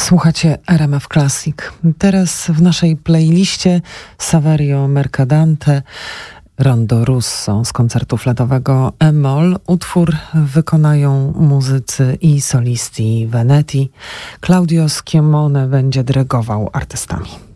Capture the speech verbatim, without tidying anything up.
Słuchacie R M F Classic. Teraz w naszej playliście Saverio Mercadante, Rondo Russo z koncertu fletowego E-moll. Utwór wykonają muzycy i solisti Veneti. Claudio Schiammone będzie dyrygował artystami.